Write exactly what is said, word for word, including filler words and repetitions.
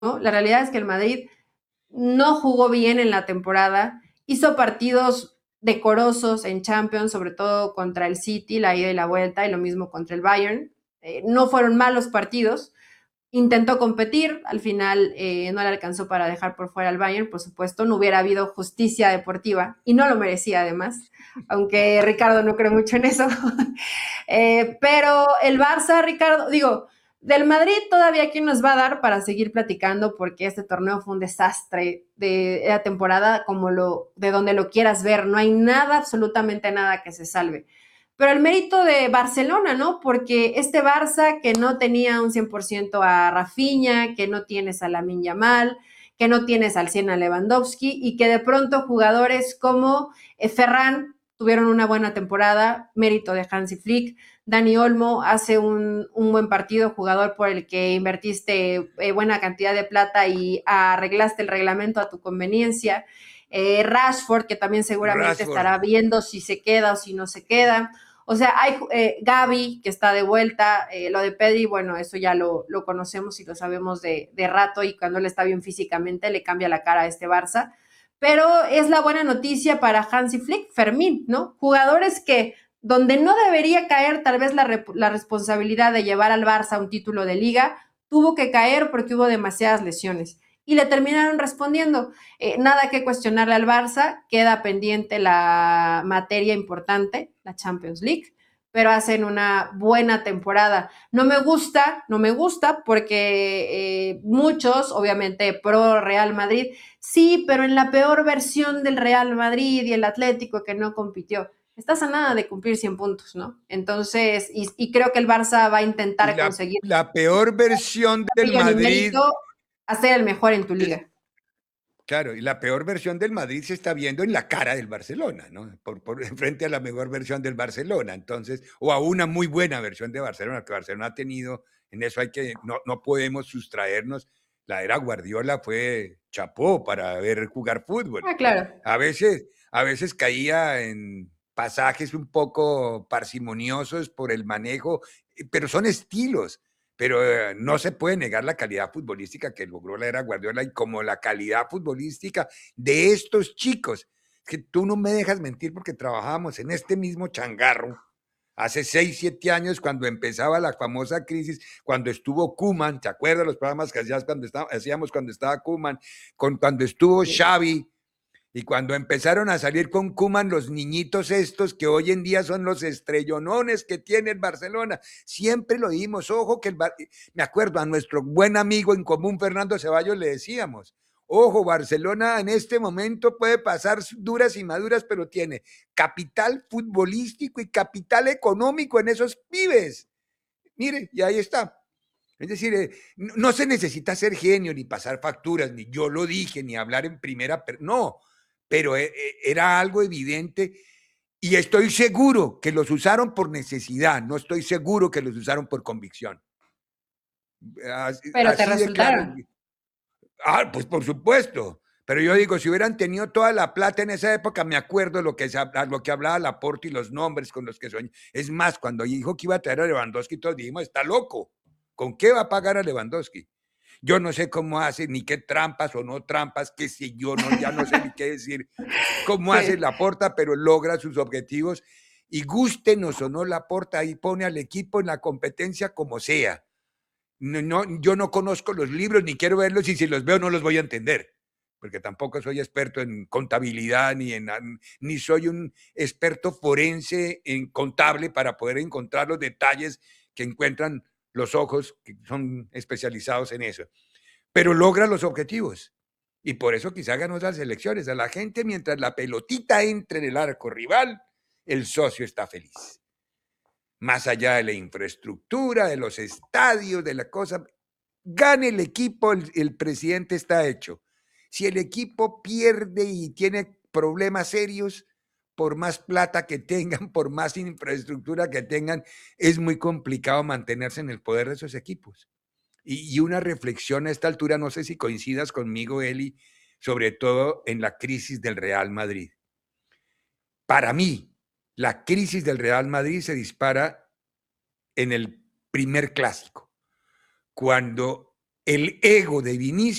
¿no? La realidad es que el Madrid no jugó bien en la temporada, hizo partidos decorosos en Champions, sobre todo contra el City, la ida y la vuelta, y lo mismo contra el Bayern. Eh, no fueron malos partidos, intentó competir, al final eh, no le alcanzó para dejar por fuera al Bayern, por supuesto, no hubiera habido justicia deportiva, y no lo merecía además, aunque Ricardo no cree mucho en eso. eh, pero el Barça, Ricardo, digo, del Madrid todavía quién nos va a dar para seguir platicando, porque este torneo fue un desastre de la temporada, como lo, de donde lo quieras ver, no hay nada, absolutamente nada que se salve. Pero el mérito de Barcelona, ¿no? Porque este Barça que no tenía un cien por ciento a Rafinha, que no tienes a Lamine Yamal, que no tienes al cien a Lewandowski y que de pronto jugadores como eh, Ferran tuvieron una buena temporada, mérito de Hansi Flick. Dani Olmo hace un, un buen partido, jugador por el que invertiste eh, buena cantidad de plata y arreglaste el reglamento a tu conveniencia. Eh, Rashford, que también seguramente Rashford. estará viendo si se queda o si no se queda. O sea, hay eh, Gaby, que está de vuelta, eh, lo de Pedri, bueno, eso ya lo, lo conocemos y lo sabemos de, de, rato, y cuando él está bien físicamente le cambia la cara a este Barça. Pero es la buena noticia para Hansi Flick, Fermín, ¿no? Jugadores que donde no debería caer tal vez la, la responsabilidad de llevar al Barça a un título de liga, tuvo que caer porque hubo demasiadas lesiones. Y le terminaron respondiendo. Eh, nada que cuestionarle al Barça, queda pendiente la materia importante, la Champions League, pero hacen una buena temporada. No me gusta, no me gusta porque eh, muchos, obviamente, pro Real Madrid, sí, pero en la peor versión del Real Madrid y el Atlético que no compitió. Estás a nada de cumplir cien puntos, ¿no? Entonces, y, y creo que el Barça va a Y intentar la, conseguir la peor versión del y Madrid, mérito a ser el mejor en tu es, liga. claro, y la peor versión del Madrid se está viendo en la cara del Barcelona, ¿no? Por, por frente a la mejor versión del Barcelona, entonces, o a una muy buena versión de Barcelona, que Barcelona ha tenido, en eso hay que, no, no podemos sustraernos. La era Guardiola fue chapó para ver jugar fútbol. Ah, claro. A veces, a veces caía en pasajes un poco parsimoniosos por el manejo, pero son estilos. Pero eh, no se puede negar la calidad futbolística que logró la era Guardiola y como la calidad futbolística de estos chicos. Que tú no me dejas mentir porque trabajábamos en este mismo changarro hace seis, siete años cuando empezaba la famosa crisis, cuando estuvo Koeman, ¿te acuerdas los programas que hacías cuando estaba, hacíamos cuando estaba Koeman? Con, cuando estuvo Sí. Xavi, y cuando empezaron a salir con Koeman los niñitos estos que hoy en día son los estrellonones que tiene el Barcelona, siempre lo dijimos, ojo que el Bar... me acuerdo a nuestro buen amigo en común Fernando Ceballos le decíamos, ojo, Barcelona en este momento puede pasar duras y maduras, pero tiene capital futbolístico y capital económico en esos pibes. Mire, y ahí está. Es decir, eh, no, no se necesita ser genio, ni pasar facturas, ni yo lo dije, ni hablar en primera persona, no, pero eh, eh, era algo evidente y estoy seguro que los usaron por necesidad, no estoy seguro que los usaron por convicción. Así, Pero te así de claro. resultaron. Ah, pues por supuesto. Pero yo digo, si hubieran tenido toda la plata en esa época, me acuerdo lo que, se, lo que hablaba Laporte y los nombres con los que soñé. Es más, cuando dijo que iba a traer a Lewandowski, todos dijimos, está loco. ¿Con qué va a pagar a Lewandowski? Yo no sé cómo hace, ni qué trampas o no trampas, qué sé yo, no, ya no sé ni qué decir, cómo hace Sí. Laporta, pero logra sus objetivos. Y gustenos o no Laporta, ahí pone al equipo en la competencia como sea. No, no, yo no conozco los libros, ni quiero verlos, y si los veo no los voy a entender, porque tampoco soy experto en contabilidad, ni, en, ni soy un experto forense en contable para poder encontrar los detalles que encuentran los ojos que son especializados en eso. Pero logra los objetivos. Y por eso quizá ganó las elecciones. A la gente, mientras la pelotita entre en el arco rival, el socio está feliz. Más allá de la infraestructura, de los estadios, de la cosa, gane el equipo, el, el presidente está hecho. Si el equipo pierde y tiene problemas serios, por más plata que tengan, por más infraestructura que tengan, es muy complicado mantenerse en el poder de esos equipos. Y, y una reflexión a esta altura, no sé si coincidas conmigo, Eli, sobre todo en la crisis del Real Madrid. Para mí, la crisis del Real Madrid se dispara en el primer clásico, cuando el ego de Vinicius